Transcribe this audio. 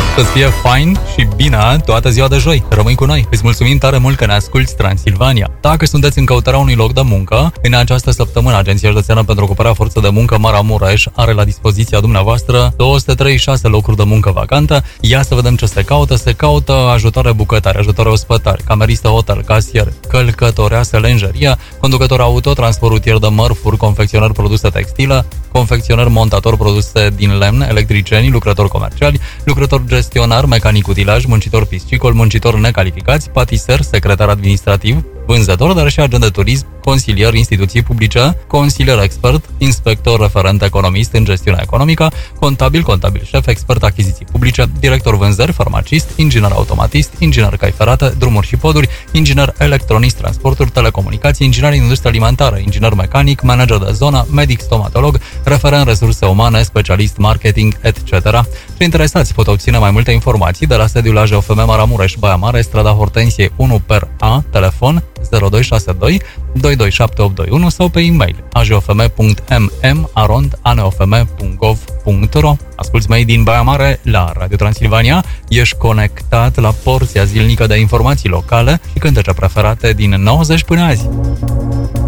Să-ți fie fain și bine toată ziua de joi. Rămâi cu noi. Îți mulțumim tare mult că ne asculti, Transilvania. Dacă sunteți în căutarea unui loc de muncă, în această săptămână Agenția Județeană pentru Ocuparea Forței de Muncă Maramureș are la dispoziția dumneavoastră 236 locuri de muncă vacante. Ia să vedem ce se caută. Se caută ajutoare bucătare, ajutoare ospătari, cameristă hotel, casier, călcătoreasă lenjerie, conducător auto, transport rutier de mărfuri, confecționar produse textile, confecționar montator produse din lemn, electricieni, lucrători comerciali, lucrător gestionar, mecanic utilaj, muncitor piscicol, muncitori necalificați, patiser, secretar administrativ, vânzător, dar și agent de turism, consilier instituții publice, consilier expert, inspector referent economist în gestiunea economică, contabil șef, expert achiziții publice, director vânzări, farmacist, inginer automatist, inginer cai ferate, drumuri și poduri, inginer electronist, transporturi, telecomunicații, inginer industrie alimentară, inginer mecanic, manager de zonă, medic stomatolog, referent resurse umane, specialist marketing, etc. Cei interesați pot obține mai multe informații de la sediul AJOFM Maramureș, Baia Mare, strada Hortensiei 1/A, telefon 0262 227821 sau pe e-mail ajofm.mm@aneofm.gov.ro. Asculți Made in Baia Mare la Radio Transilvania, ești conectat la porția zilnică de informații locale și cântece preferate din 90 până azi.